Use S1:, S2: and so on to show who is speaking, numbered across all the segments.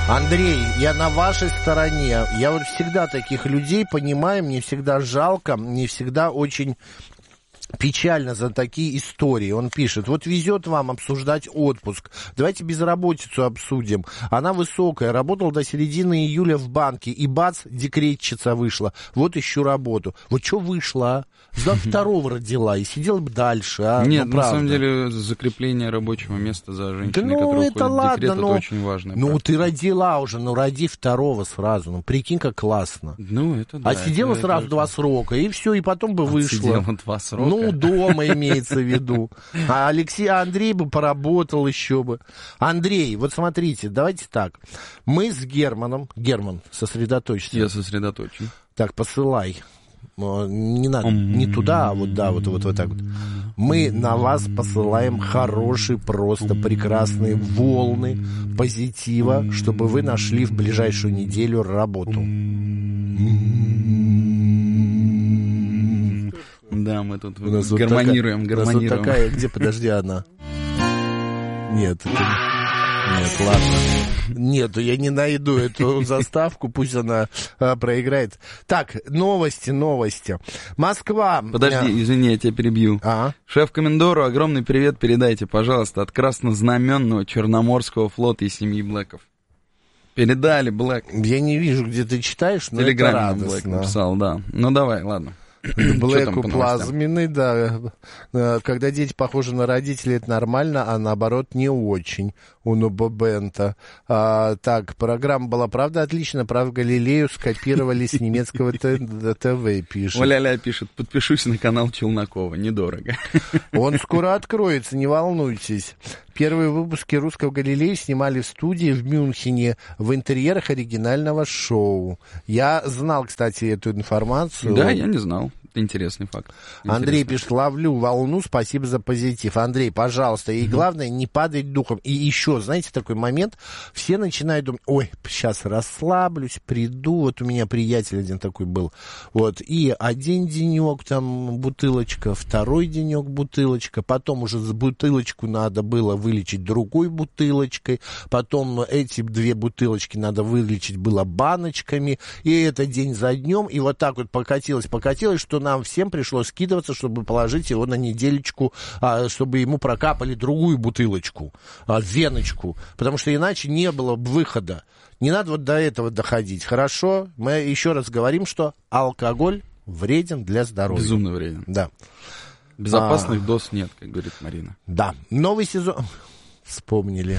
S1: Андрей, я на вашей стороне. Я вот всегда таких людей понимаю, мне всегда жалко, мне всегда очень печально за такие истории. Он пишет: вот везет вам обсуждать отпуск. Давайте безработицу обсудим. Она высокая. Работал до середины июля в банке. И бац, декретчица вышла. Вот ищу работу. Вот что вышла, а? За второго родила и сидела бы дальше, а?
S2: Нет,
S1: ну,
S2: на самом деле закрепление рабочего места за женщиной,
S1: да,
S2: которая
S1: это
S2: уходит в декрет, это очень важно.
S1: Ну, ты родила уже, ну, роди второго сразу. Ну, прикинь, как классно.
S2: Ну, это да.
S1: А сидела
S2: это,
S1: сразу
S2: это...
S1: 2 срока, и все, и потом бы вышла.
S2: Сидела 2 срока?
S1: Ну, дома имеется в виду. А Андрей бы поработал еще бы. Андрей, вот смотрите, давайте так. Мы с Германом... Герман, сосредоточься.
S2: Я сосредоточен.
S1: Так, посылай. Не надо, не туда, а вот, да, вот так вот. Мы на вас посылаем хорошие, просто прекрасные волны позитива, чтобы вы нашли в ближайшую неделю работу.
S2: Да, мы тут гармонируем.
S1: У нас вот такая, где, подожди, она? Нет, ладно. Нет, я не найду эту заставку, пусть она проиграет. Так, новости. Москва.
S2: Подожди, извини, я тебя перебью. Шеф-комендору огромный привет передайте, пожалуйста, от краснознаменного Черноморского флота и семьи Блэков. Передали, Блэк.
S1: Я не вижу, где ты читаешь, но это радостно.
S2: Блэк написал, да. Ну, давай, ладно.
S1: Блэку плазменный, да. Когда дети похожи на родителей, это нормально, а наоборот не очень. У Нубобента. Так, программа была, правда, отличная. Правда, Галилею скопировали с немецкого ТВ, пишет.
S2: Оля-ля пишет: подпишусь на канал Челнокова, недорого.
S1: Он скоро откроется, не волнуйтесь. Первые выпуски «Русского Галилея» снимали в студии в Мюнхене в интерьерах оригинального шоу. Я знал, кстати, эту информацию.
S2: Да, я не знал. Интересный факт.
S1: Андрей пишет: ловлю волну, спасибо за позитив. Андрей, пожалуйста, и главное, не падать духом. И еще, знаете, такой момент, все начинают думать: ой, сейчас расслаблюсь, приду. Вот у меня приятель один такой был. Вот, и один денек там бутылочка, второй денек бутылочка, потом уже с бутылочку надо было вылечить другой бутылочкой, потом эти 2 бутылочки надо вылечить было баночками, и это день за днем, и вот так вот покатилось, что нам всем пришлось скидываться, чтобы положить его на неделечку, чтобы ему прокапали другую бутылочку, веночку, потому что иначе не было бы выхода. Не надо вот до этого доходить, хорошо? Мы еще раз говорим, что алкоголь вреден для здоровья.
S2: Безумно вреден.
S1: Да.
S2: Безопасных доз нет, как говорит Марина.
S1: Да. Новый сезон... Вспомнили.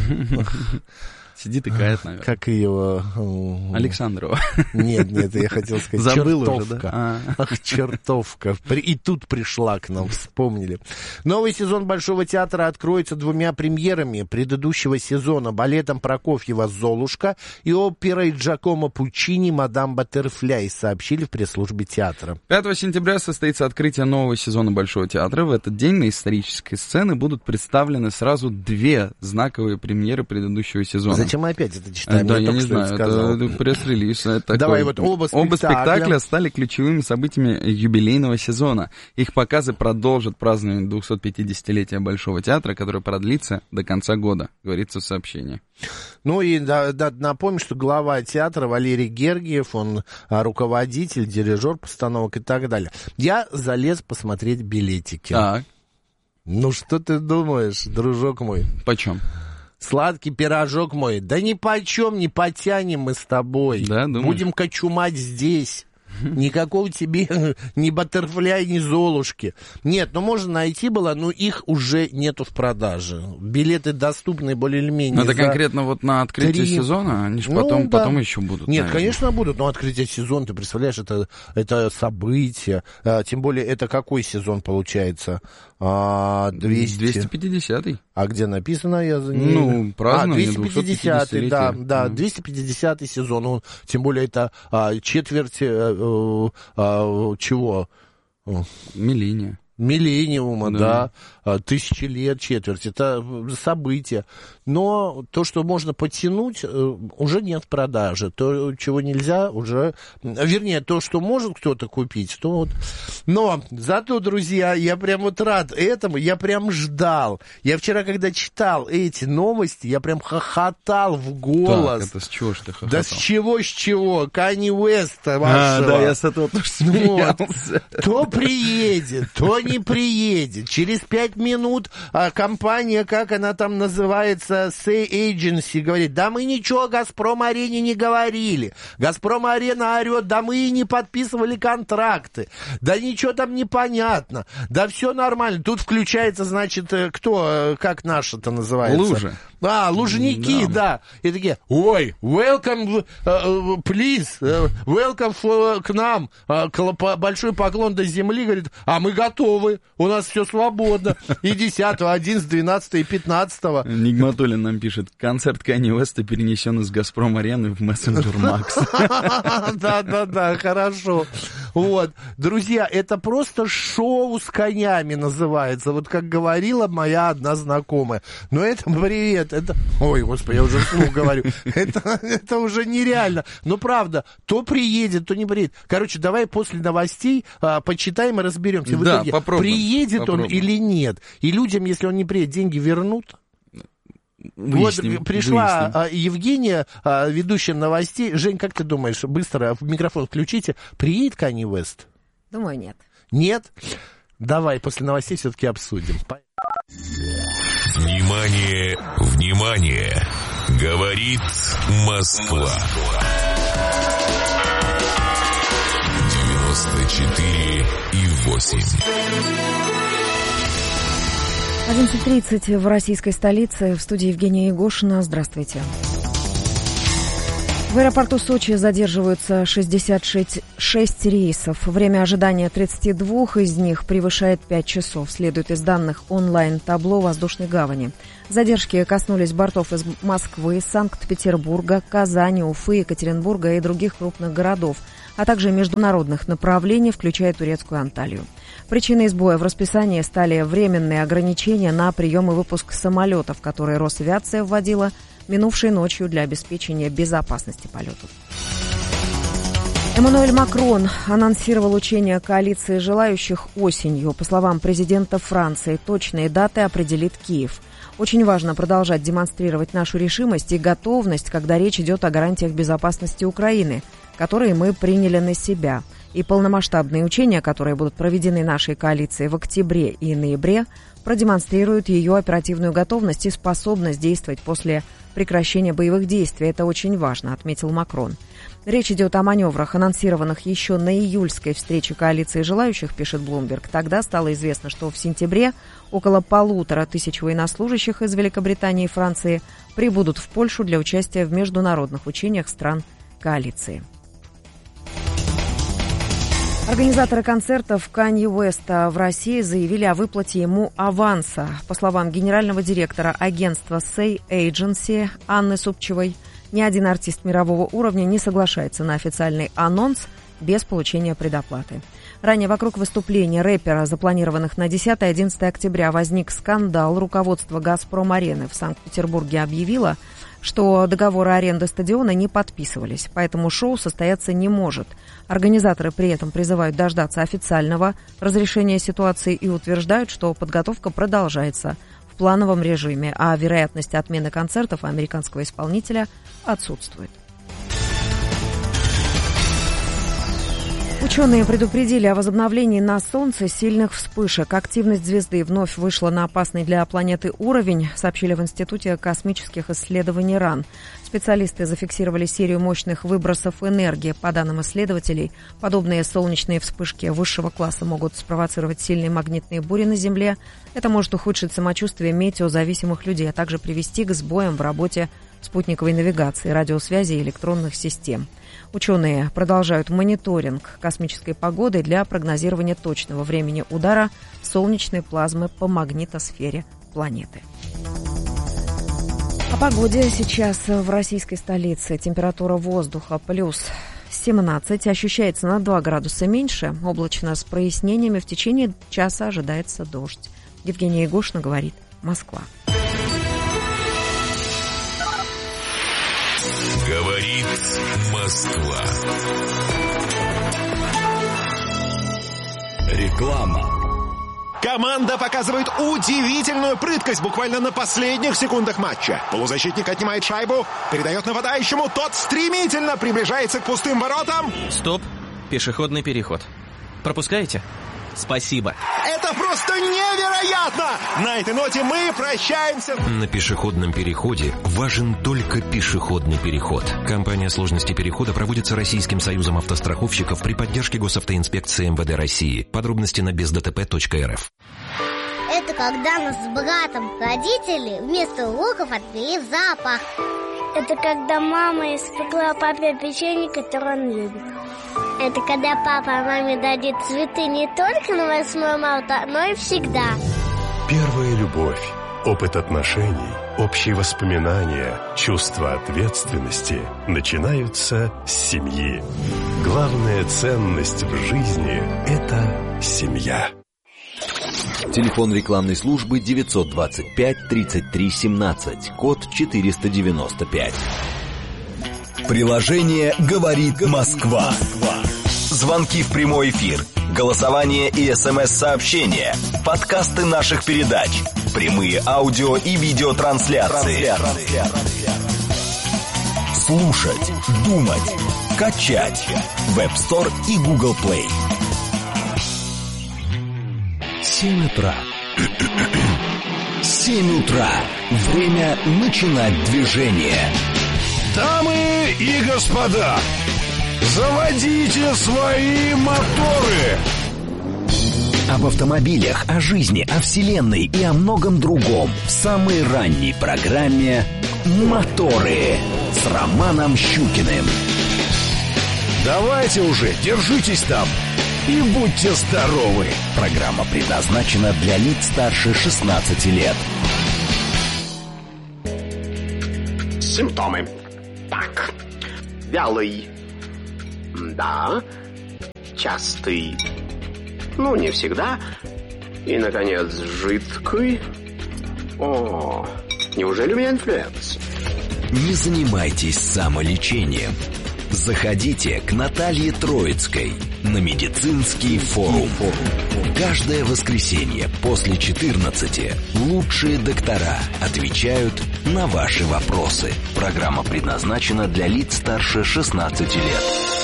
S2: Сидит и кает, наверное.
S1: Как его...
S2: Александрова.
S1: Нет, я хотел сказать,
S2: забыл
S1: чертовка.
S2: Уже, да?
S1: Ах, чертовка. И тут пришла к нам, вспомнили. Новый сезон Большого театра откроется 2 премьерами предыдущего сезона: балетом Прокофьева «Золушка» и оперой Джакомо Пуччини «Мадам Баттерфляй», сообщили в пресс-службе театра.
S2: 5 сентября состоится открытие нового сезона Большого театра. В этот день на исторической сцене будут представлены сразу 2 знаковые премьеры предыдущего сезона.
S1: Зачем мы опять это читаем?
S2: Да, я не знаю, это пресс-релиз.
S1: Давай, вот оба
S2: спектакля стали ключевыми событиями юбилейного сезона. Их показы продолжат празднование 250-летия Большого театра, которое продлится до конца года, говорится в сообщении.
S1: Ну и напомню, что глава театра Валерий Гергиев, он руководитель, дирижер постановок и так далее. Я залез посмотреть билетики.
S2: Так.
S1: Ну что ты думаешь, дружок мой?
S2: Почем?
S1: Сладкий пирожок мой, да ни почем не потянем мы с тобой.
S2: Да, думаешь?
S1: Будем кочумать здесь. Никакого тебе ни Баттерфляй, ни Золушки. Нет, ну можно найти было, но их уже нету в продаже. Билеты доступны более или менее.
S2: Это конкретно вот на открытие сезона? Они же потом еще будут.
S1: Нет,
S2: наверное.
S1: Конечно, будут, но открытие сезона, ты представляешь, это событие. Тем более, это какой сезон получается?
S2: 250-й.
S1: А где написано?
S2: Ну, празднование
S1: 250-й, да, 250-й сезон. Тем более, это четверть чего?
S2: Милления.
S1: Миллениума, да, 1000 лет, четверть, это событие. Но то, что можно подтянуть, уже нет в продаже. То, чего нельзя, уже... Вернее, то, что может кто-то купить, то вот... Но зато, друзья, я прям вот рад этому, я прям ждал. Я вчера, когда читал эти новости, я прям хохотал в голос.
S2: Так, это с чего ж ты хохотал?
S1: Да с чего? Канье Уэста вашего.
S2: Да, я с этого тоже смеялся.
S1: Вот. То приедет, то не приедет. Через 5 минут компания, как она там называется, Say Agency, говорит, да мы ничего Газпром-Арене не говорили. Газпром-Арена орет, да мы и не подписывали контракты. Да ничего там не понятно. Да все нормально. Тут включается, значит, кто, как наша-то называется?
S2: Лужи.
S1: Лужники, да. И такие, ой, welcome, please, welcome к нам. Большой поклон до земли, говорит, а мы готовы, у нас все свободно. И 10, 11, 12 и 15.
S2: Нигматуллин нам пишет, концерт Канье Уэста перенесен из Газпром-Арены в Мессенджер Макс.
S1: Да, хорошо. Вот, друзья, это просто шоу с конями называется, вот как говорила моя одна знакомая. Но это привет, это... Ой, господи, я уже вслух говорю. Это уже нереально. Но правда, то приедет, то не приедет. Короче, давай после новостей почитаем и разберемся. В итоге, приедет он или нет. И людям, если он не приедет, деньги вернут?
S2: Выясним,
S1: вот пришла Евгения, ведущая новостей. Жень, как ты думаешь, быстро микрофон включите, приедет Канье Уэст?
S3: Думаю, нет.
S1: Нет? Давай, после новостей все-таки обсудим.
S4: Внимание, внимание! Говорит Москва. 94,8.
S3: 11:30 в российской столице. В студии Евгения Егошина. Здравствуйте. В аэропорту Сочи задерживаются 66 рейсов. Время ожидания 32 из них превышает 5 часов, следует из данных онлайн-табло воздушной гавани. Задержки коснулись бортов из Москвы, Санкт-Петербурга, Казани, Уфы, Екатеринбурга и других крупных городов, а также международных направлений, включая турецкую Анталию. Причиной сбоя в расписании стали временные ограничения на прием и выпуск самолетов, которые Росавиация вводила минувшей ночью для обеспечения безопасности полетов. Эммануэль Макрон анонсировал учение коалиции желающих осенью. По словам президента Франции, точные даты определит Киев. Очень важно продолжать демонстрировать нашу решимость и готовность, когда речь идет о гарантиях безопасности Украины, которые мы приняли на себя. И полномасштабные учения, которые будут проведены нашей коалицией в октябре и ноябре, продемонстрируют ее оперативную готовность и способность действовать после прекращения боевых действий. Это очень важно, отметил Макрон. Речь идет о маневрах, анонсированных еще на июльской встрече коалиции желающих, пишет Bloomberg. Тогда стало известно, что в сентябре около 1500 военнослужащих из Великобритании и Франции прибудут в Польшу для участия в международных учениях стран коалиции. Организаторы концертов Канье Уэста в России заявили о выплате ему аванса. По словам генерального директора агентства Say Agency Анны Супчевой, ни один артист мирового уровня не соглашается на официальный анонс без получения предоплаты. Ранее вокруг выступления рэпера, запланированных на 10-11 октября, возник скандал. Руководство «Газпром-Арены» в Санкт-Петербурге объявило, что договоры аренды стадиона не подписывались, поэтому шоу состояться не может. Организаторы при этом призывают дождаться официального разрешения ситуации и утверждают, что подготовка продолжается в плановом режиме, а вероятность отмены концертов американского исполнителя отсутствует. Ученые предупредили о возобновлении на Солнце сильных вспышек. Активность звезды вновь вышла на опасный для планеты уровень, сообщили в Институте космических исследований РАН. Специалисты зафиксировали серию мощных выбросов энергии. По данным исследователей, подобные солнечные вспышки высшего класса могут спровоцировать сильные магнитные бури на Земле. Это может ухудшить самочувствие метеозависимых людей, а также привести к сбоям в работе спутниковой навигации, радиосвязи и электронных систем. Ученые продолжают мониторинг космической погоды для прогнозирования точного времени удара солнечной плазмы по магнитосфере планеты. О погоде сейчас в российской столице. Температура воздуха плюс 17, ощущается на 2 градуса меньше, облачно с прояснениями, в течение часа ожидается дождь. Евгения Егошина говорит, Москва.
S4: Говорит Москва.
S5: Реклама.
S6: Команда показывает удивительную прыткость буквально на последних секундах матча. Полузащитник отнимает шайбу, передает нападающему, тот стремительно приближается к пустым воротам.
S7: Стоп, пешеходный переход. Пропускаете? Спасибо.
S6: Это просто невероятно! На этой ноте мы прощаемся.
S8: На пешеходном переходе важен только пешеходный переход. Компания «Сложности перехода» проводится Российским союзом автостраховщиков при поддержке Госавтоинспекции МВД России. Подробности на бездтп.рф.
S9: Это когда нас с братом родители вместо уроков отвели в зоопарк.
S10: Это когда мама испекла папе печенье, которое он любит.
S9: Это когда папа маме дадит цветы не только на 8 марта, но и всегда.
S5: Первая любовь, опыт отношений, общие воспоминания, чувство ответственности начинаются с семьи. Главная ценность в жизни – это семья.
S11: Телефон рекламной службы 925 33 17, код 495.
S5: Приложение «Говорит Москва». Звонки в прямой эфир, голосование и СМС-сообщения, подкасты наших передач, прямые аудио и видеотрансляции. Слушать, думать, качать. Web Store и Google Play.
S11: 7 утра. 7 утра. Время начинать движение.
S5: Дамы и господа, заводите свои моторы!
S11: Об автомобилях, о жизни, о вселенной и о многом другом в самой ранней программе «Моторы» с Романом Щукиным.
S5: Давайте уже, держитесь там и будьте здоровы!
S11: Программа предназначена для лиц старше 16 лет.
S12: Симптомы. Так, вялый, да, частый, ну не всегда, и, наконец, жидкий. О, неужели у меня инфлюенс?
S11: Не занимайтесь самолечением. Заходите к Наталье Троицкой на медицинский форум. Каждое воскресенье после 14 лучшие доктора отвечают на ваши вопросы. Программа предназначена для лиц старше 16 лет.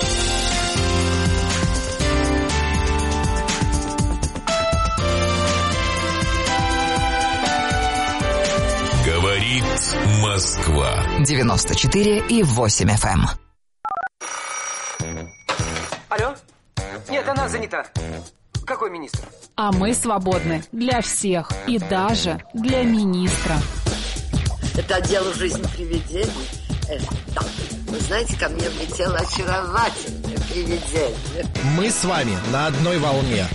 S4: Говорит Москва.
S13: 94,8 FM.
S14: Алло? Нет, она занята. Какой министр?
S15: А мы свободны для всех и даже для министра.
S16: Это отдел «Жизнь привидений». Да. Вы знаете, ко мне влетело очаровательное привидение.
S1: Мы с вами на одной волне.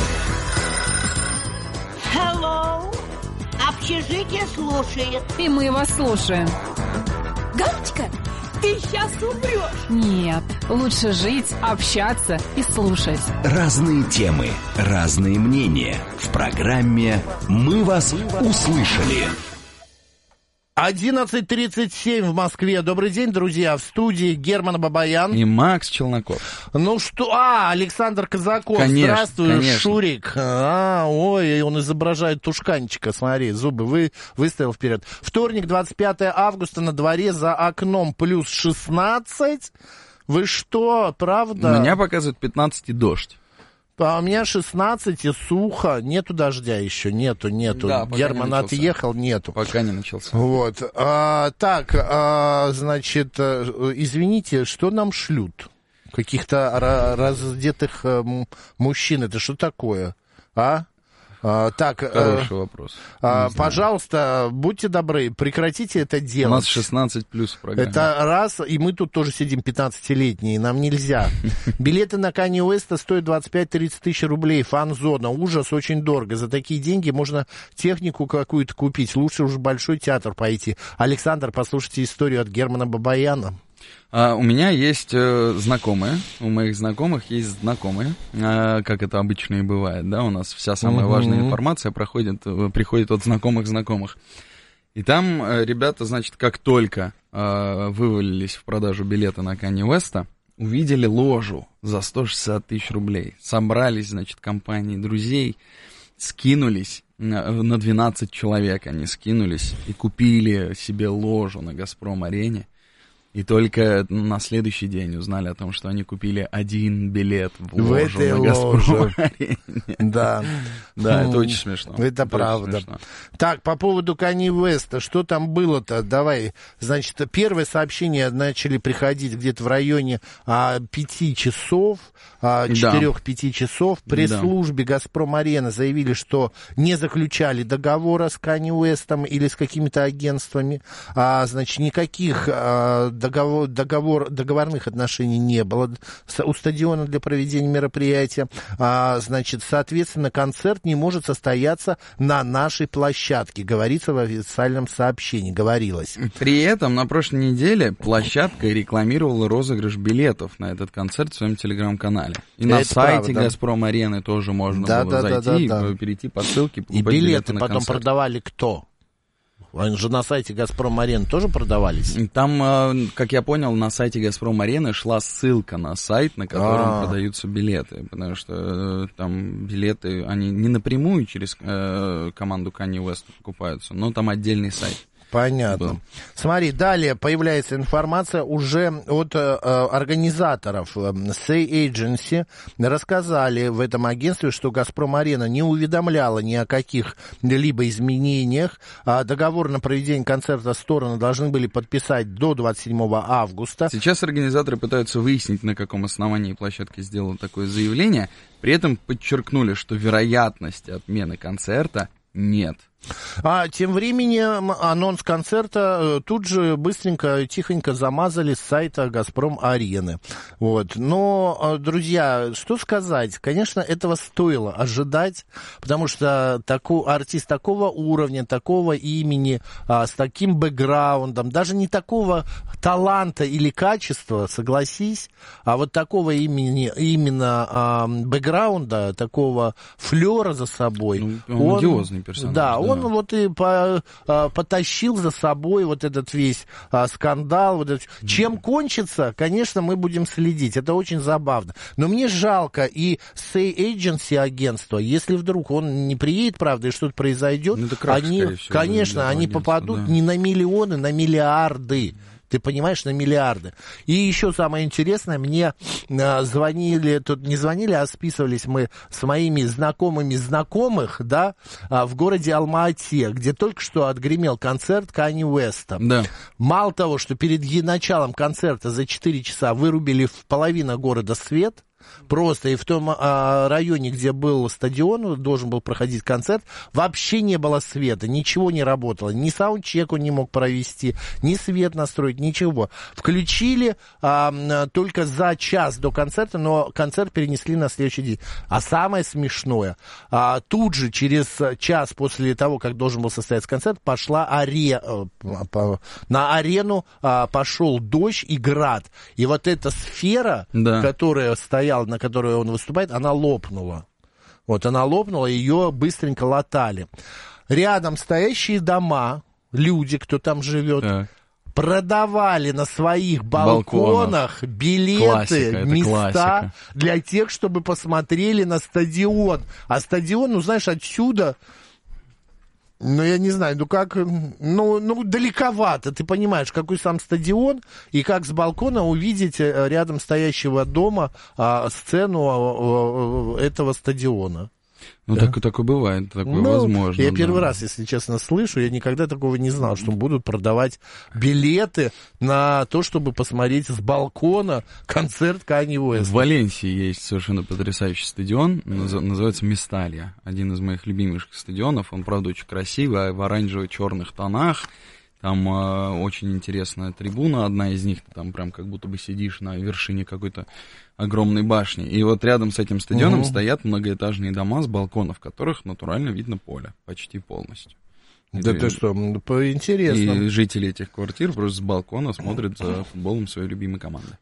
S17: Hello. Общежитие слушает.
S15: И мы вас слушаем.
S17: Галочка, ты сейчас умрешь.
S15: Нет, лучше жить, общаться и слушать.
S11: Разные темы, разные мнения. В программе «Мы вас услышали».
S1: 11:37 в Москве. Добрый день, друзья. В студии Герман Бабаян.
S2: И Макс Челноков.
S1: Ну что? Александр Казаков.
S2: Конечно,
S1: здравствуй,
S2: конечно.
S1: Шурик. Ой, он изображает тушканчика. Смотри, зубы выставил вперед. Вторник, 25 августа, на дворе, за окном плюс 16. Вы что, правда?
S2: У меня показывает 15 и дождь.
S1: А у меня 16 и сухо. Нету дождя еще, нету.
S2: Да,
S1: Герман отъехал, нету.
S2: Пока не начался.
S1: Вот. Значит, извините, что нам шлют? Каких-то раздетых мужчин. Это что такое?
S2: Хороший вопрос.
S1: Пожалуйста, будьте добры, прекратите это делать.
S2: У нас 16 плюс в программе.
S1: Это раз, и мы тут тоже сидим 15-летние, нам нельзя. Билеты на Канье Уэста стоят 25-30 тысяч рублей, фан-зона, ужас, очень дорого. За такие деньги можно технику какую-то купить, лучше уже в Большой театр пойти. Александр, послушайте историю от Германа Бабаяна.
S2: У меня есть знакомые, у моих знакомых есть знакомые, как это обычно и бывает, да, у нас вся самая важная информация приходит от знакомых. И там ребята, значит, как только вывалились в продажу билеты на Канье Уэста, увидели ложу за 160 тысяч рублей. Собрались, значит, компании друзей, скинулись, на 12 человек они скинулись и купили себе ложу на «Газпром-арене». И только на следующий день узнали о том, что они купили один билет в ложу на «Газпром-арене».
S1: Да.
S2: Да, это очень смешно.
S1: Это правда. Так, по поводу Канье Уэста, что там было-то? Давай, значит, первые сообщения начали приходить где-то в районе 5 часов, 4-5 часов. В пресс-службе «Газпром-арены» заявили, что не заключали договора с Канье Уэстом или с какими-то агентствами. Значит, никаких договорных отношений не было у стадиона для проведения мероприятия. Значит, соответственно, концерт не может состояться на нашей площадке, говорится в официальном сообщении, говорилось.
S2: При этом на прошлой неделе площадка рекламировала розыгрыш билетов на этот концерт в своем телеграм-канале. И на сайте «Газпром-арены» тоже можно было зайти, перейти по ссылке.
S1: И билеты потом продавали кто? Они же на сайте «Газпром-арены» тоже продавались?
S2: Там, как я понял, на сайте «Газпром-арены» шла ссылка на сайт, на котором продаются билеты. Потому что там билеты, они не напрямую через команду Канье Уэста покупаются, но там отдельный сайт.
S1: Понятно. Смотри, далее появляется информация уже от организаторов. Say Agency рассказали в этом агентстве, что «Газпром-арена» не уведомляла ни о каких-либо изменениях. Договор на проведение концерта стороны должны были подписать до 27 августа.
S2: Сейчас организаторы пытаются выяснить, на каком основании площадка сделала такое заявление. При этом подчеркнули, что вероятности отмены концерта нет.
S1: Тем временем анонс концерта тут же быстренько, тихонько замазали с сайта «Газпром-арены». Вот. Но, друзья, что сказать? Конечно, этого стоило ожидать, потому что артист такого уровня, такого имени, с таким бэкграундом, даже не такого таланта или качества, согласись, а вот такого именно бэкграунда, такого флера за собой.
S2: Он одиозный персонаж.
S1: Да, он вот и потащил за собой вот этот весь скандал. Вот этот. Чем кончится, конечно, мы будем следить. Это очень забавно. Но мне жалко и Say Agency агентство, если вдруг он не приедет, правда, и что-то произойдет, они попадут не на миллионы, на миллиарды. Ты понимаешь, на миллиарды. И еще самое интересное, мне звонили, тут не звонили, а списывались мы с моими знакомыми знакомых, да, в городе Алма-Ате, где только что отгремел концерт Канье Уэста.
S2: Да.
S1: Мало того, что перед началом концерта за 4 часа вырубили в половину города свет, просто, и в том районе, где был стадион, должен был проходить концерт, вообще не было света, ничего не работало, ни саундчек он не мог провести, ни свет настроить, ничего. Включили только за час до концерта, но концерт перенесли на следующий день. А самое смешное, тут же через час после того, как должен был состояться концерт, на арену пошел дождь и град. И вот эта сфера, которая стояла, на которой он выступает, она лопнула. Вот она лопнула, ее быстренько латали. Рядом стоящие дома, люди, кто там живет, продавали на своих балконах билеты, места для тех, чтобы посмотрели на стадион. А стадион, знаешь, отсюда... я не знаю, далековато. Ты понимаешь, какой сам стадион, и как с балкона увидеть рядом стоящего дома сцену этого стадиона.
S2: Такое бывает, такое возможно.
S1: Я первый раз, если честно, слышу, я никогда такого не знал, что будут продавать билеты на то, чтобы посмотреть с балкона концерт Канье Уэста.
S2: В Валенсии есть совершенно потрясающий стадион, называется Месталья, один из моих любимейших стадионов, он, правда, очень красивый, в оранжево-черных тонах. Там очень интересная трибуна, одна из них, ты там прям как будто бы сидишь на вершине какой-то огромной башни. И вот рядом с этим стадионом стоят многоэтажные дома, с балконов которых натурально видно поле, почти полностью.
S1: Да ты что, интересно.
S2: И жители этих квартир просто с балкона смотрят за футболом своей любимой команды.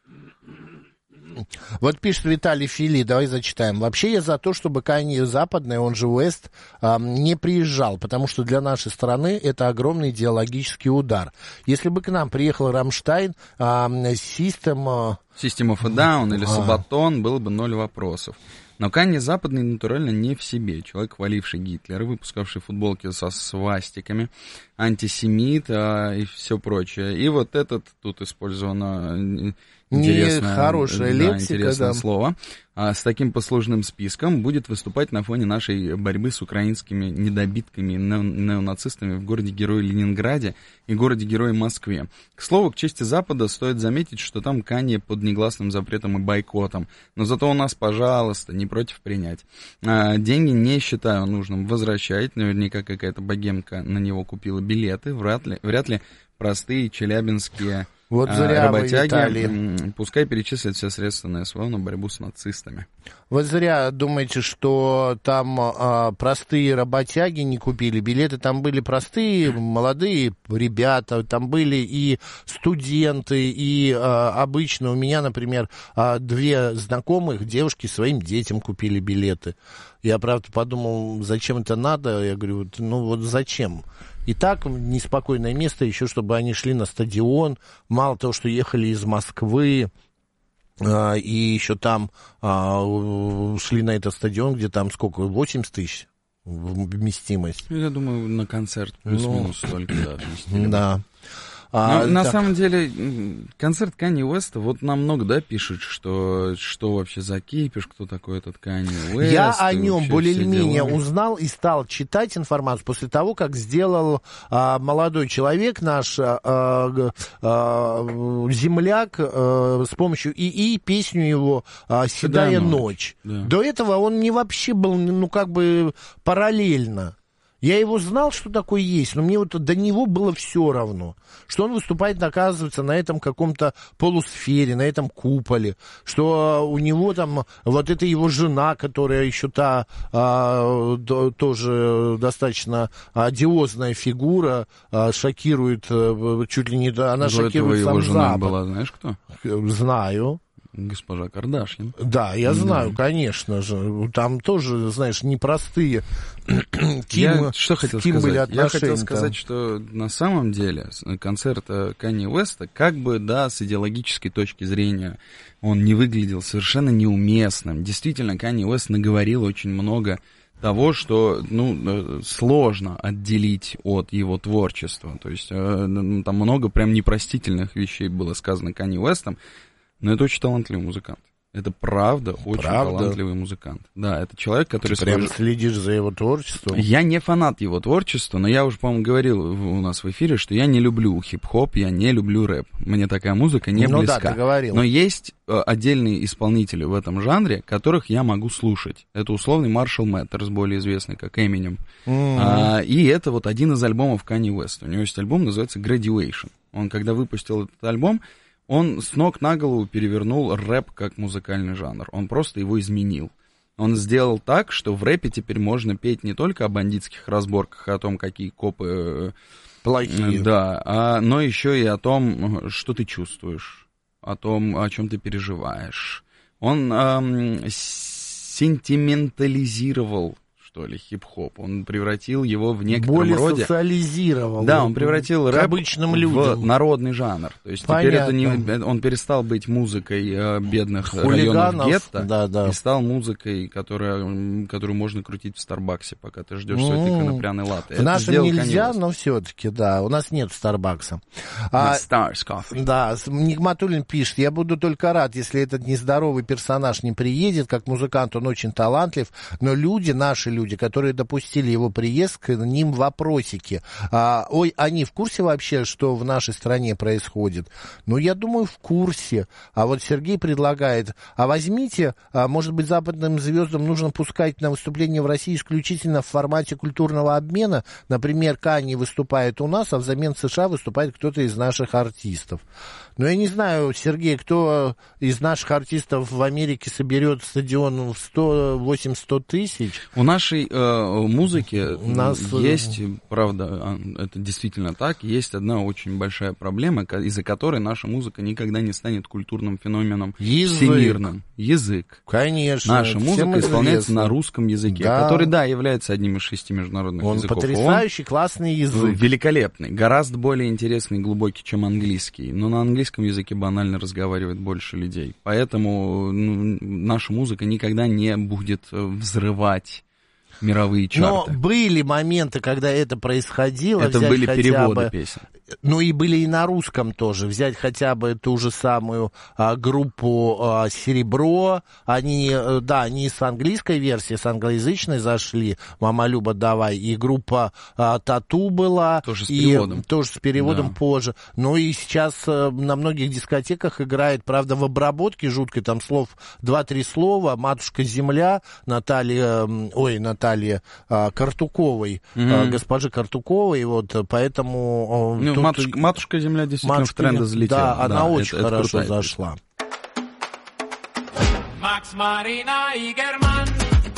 S1: Вот пишет Виталий Фили, давай зачитаем. Вообще я за то, чтобы Канье Западный, он же Уэст, не приезжал, потому что для нашей страны это огромный идеологический удар. Если бы к нам приехал Рамштайн, System
S2: of a Down или Сабатон, было бы 0 вопросов. Но Канье Западный натурально не в себе. Человек, хваливший Гитлера, выпускавший футболки со свастиками, антисемит и все прочее. И вот этот, тут использовано
S1: хорошая лексика,
S2: интересное слово, с таким послужным списком будет выступать на фоне нашей борьбы с украинскими недобитками и неонацистами в городе-герое Ленинграде и городе-герое Москве. К слову, к чести Запада стоит заметить, что там Канье под негласным запретом и бойкотом. Но зато у нас, пожалуйста, не против принять. Деньги не считаю нужным возвращать. Наверняка какая-то богемка на него купила билеты. Вряд ли простые челябинские работяги пускай перечислят все средства на СВО на борьбу с нацистами.
S1: Вы зря думаете, что там простые работяги не купили билеты. Там были простые молодые ребята, там были и студенты, и обычно у меня, например, 2 знакомых девушки своим детям купили билеты. Я, правда, подумал, зачем это надо? Я говорю, вот зачем? И так неспокойное место, еще чтобы они шли на стадион, мало того, что ехали из Москвы, и еще там шли на этот стадион, где там сколько, 80 тысяч вместимость?
S2: Я думаю, на концерт плюс-минус столько, да, вместили.
S1: Да.
S2: На самом деле, концерт Канье Уэста, вот нам много, да, пишут, что вообще за кипиш, кто такой этот Канье Уэст.
S1: Я о нем более-менее узнал и стал читать информацию после того, как сделал молодой человек, наш земляк, с помощью ИИ песню его «Седая ночь». Да. До этого он не вообще был, параллельно. Я его знал, что такое есть, но мне вот до него было все равно, что он выступает, оказывается, на этом каком-то полусфере, на этом куполе, что у него там вот это его жена, которая еще тоже достаточно одиозная фигура, шокирует, чуть ли не... Она шокирует сам
S2: его жена
S1: Запад.
S2: Была, знаешь кто?
S1: Знаю.
S2: Госпожа Кардашьян.
S1: Да, я знаю, конечно же. Там тоже, знаешь, непростые.
S2: Я хотел сказать, что на самом деле концерт Канье Уэста, как бы, да, с идеологической точки зрения, он не выглядел совершенно неуместным. Действительно, Канье Уэст наговорил очень много того, что, сложно отделить от его творчества. То есть там много прям непростительных вещей было сказано Канье Уэстом. Но это очень талантливый музыкант. Это правда очень талантливый музыкант. Да, это человек, который...
S1: Ты прям следишь за его творчеством?
S2: Я не фанат его творчества, но я уже, по-моему, говорил у нас в эфире, что я не люблю хип-хоп, я не люблю рэп. Мне такая музыка не близка.
S1: Да, ты говорил.
S2: Но есть отдельные исполнители в этом жанре, которых я могу слушать. Это условный Marshall Mathers, более известный как Eminem. И это вот один из альбомов Канье Уэста. У него есть альбом, называется Graduation. Он, когда выпустил этот альбом, он с ног на голову перевернул рэп как музыкальный жанр. Он просто его изменил. Он сделал так, что в рэпе теперь можно петь не только о бандитских разборках, о том, какие копы
S1: плохие,
S2: да, но еще и о том, что ты чувствуешь, о том, о чем ты переживаешь. Он сентиментализировал, что ли, хип-хоп. Он превратил его в некотором роде...
S1: Более социализировал.
S2: Да, он превратил рэп
S1: обычным людям
S2: в народный жанр. То есть теперь это он перестал быть музыкой бедных районов гетто и стал музыкой, которую можно крутить в Старбаксе, пока ты ждешь свой тыквенно-пряный латте.
S1: В нашем нельзя, но все-таки, да, у нас нет Старбакса.
S2: Stars Coffee.
S1: Да, Нигматуллин пишет: я буду только рад, если этот нездоровый персонаж не приедет. Как музыкант он очень талантлив, но люди, наши люди, которые допустили его приезд, к ним вопросики. Они в курсе вообще, что в нашей стране происходит? Ну, я думаю, в курсе. А вот Сергей предлагает: возьмите, может быть, западным звездам нужно пускать на выступление в России исключительно в формате культурного обмена. Например, Канье выступает у нас, а взамен США выступает кто-то из наших артистов. Ну, я не знаю, Сергей, кто из наших артистов в Америке соберет стадион в 100-100 тысяч?
S2: У нашей нашей музыке есть, правда, это действительно так, есть одна очень большая проблема, из-за которой наша музыка никогда не станет культурным феноменом всемирным. Язык.
S1: Конечно.
S2: Наша музыка исполняется на русском языке, который, да, является одним из 6 международных языков.
S1: Потрясающий, классный язык.
S2: Великолепный, гораздо более интересный и глубокий, чем английский. Но на английском языке банально разговаривает больше людей. Поэтому наша музыка никогда не будет взрывать мировые чарты.
S1: Но были моменты, когда это происходило.
S2: Это были переводы песен.
S1: Ну и были и на русском тоже. Взять хотя бы ту же самую группу «Серебро». Они с английской версии, с англоязычной зашли. «Мама Люба, давай». И группа «Тату» была.
S2: Тоже с переводом.
S1: Тоже с переводом позже. Ну и сейчас на многих дискотеках играет, правда, в обработке жуткой. Там слов 2-3 слова. «Матушка Земля» Натальи Картуковой. Госпожи Картуковой. Вот, поэтому...
S2: Матушка Земля действительно в тренды залетела.
S1: Да, она очень хорошо зашла.
S18: Макс, Марина и Герман.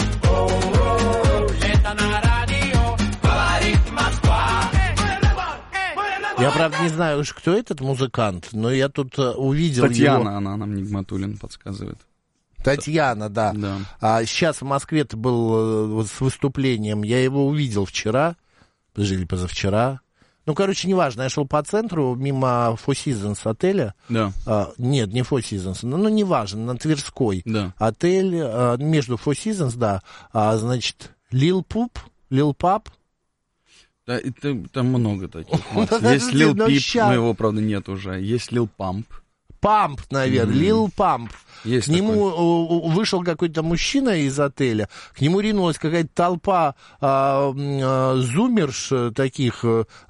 S18: Лето на радио. Говорит Москва.
S1: Я, правда, не знаю уж, кто этот музыкант, но я тут увидел
S2: Татьяна,
S1: его...
S2: она нам Нигматуллин подсказывает.
S1: Татьяна, да. Сейчас в Москве был с выступлением. Я его увидел вчера, или позавчера. Ну, короче, неважно, я шел по центру, мимо Four Seasons отеля.
S2: Да.
S1: Нет, не Four Seasons, ну, неважно, на Тверской.
S2: Да.
S1: Отель, между Four Seasons, да, значит, Lil Pump.
S2: Да, там много таких. Есть Lil Peep, но его, правда, нет уже. Есть Lil Pump.
S1: Памп, наверное, Lil Pump.
S2: Есть
S1: к нему вышел какой-то мужчина из отеля, к нему ринулась какая-то толпа зумерш таких,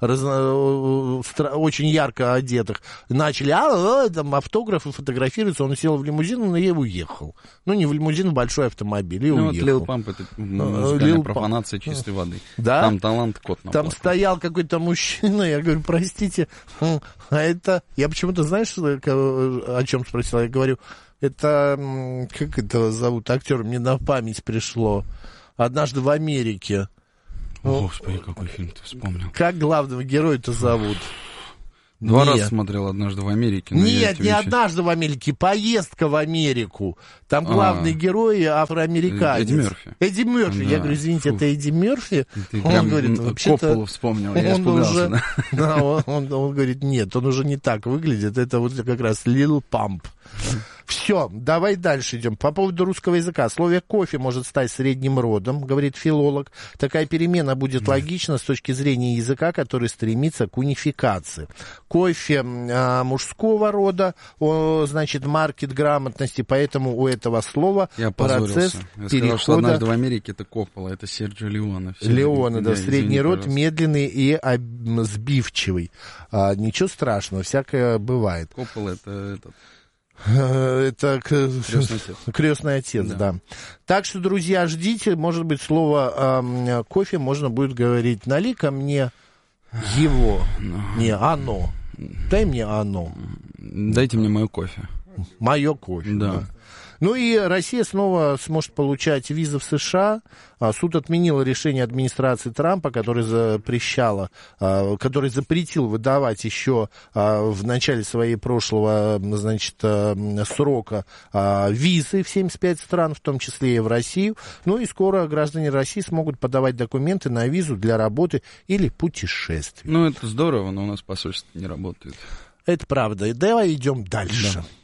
S1: очень ярко одетых. Начали там автографы фотографироваться, он сел в лимузин, он и уехал. Ну, не в лимузин, в большой автомобиль, и уехал.
S2: Вот Lil Pump — это музыкальная профанация чистой воды.
S1: Да?
S2: Там талант кот наплакал.
S1: Там стоял какой-то мужчина, я говорю, простите, а это... Я почему-то, знаешь, о чем спросил? Я говорю... Это, как это зовут, актер, мне на память пришло. «Однажды в Америке».
S2: Господи, какой фильм ты вспомнил.
S1: Как главного героя-то зовут?
S2: Два раза смотрел «Однажды в Америке».
S1: Нет, не «Однажды в Америке», «Поездка в Америку». Там главный герой афроамериканец.
S2: Эдди Мерфи.
S1: Да. Я говорю, извините, это Эдди Мерфи?
S2: Он говорит, вообще-то... Копполу вспомнил, я испугался.
S1: Он говорит, нет, он уже не так выглядит. Это вот как раз Lil Pump. Все, давай дальше идем. По поводу русского языка. Слово «кофе» может стать средним родом, говорит филолог. Такая перемена будет логична с точки зрения языка, который стремится к унификации. Кофе мужского рода, значит, маркет грамотности, поэтому у этого слова процесс перехода...
S2: Я сказал, что «Однажды в Америке» — это Коппола, это Серджио Леоне.
S1: Леоне, да, средний род, медленный и сбивчивый. Ничего страшного, всякое бывает.
S2: Коппола — это этот...
S1: Это крестный отец, да. Так что, друзья, ждите, может быть, слово кофе можно будет говорить. Налей-ка мне его, не оно. Дай мне оно.
S2: Дайте мне мое кофе.
S1: Мое кофе,
S2: да.
S1: Ну и Россия снова сможет получать визы в США. Суд отменил решение администрации Трампа, которое запретил выдавать еще в начале своей прошлого, значит, срока визы в 75 стран, в том числе и в Россию. Ну и скоро граждане России смогут подавать документы на визу для работы или путешествий.
S2: Ну это здорово, но у нас посольство не работает.
S1: Это правда. И давай идем дальше.
S2: Да.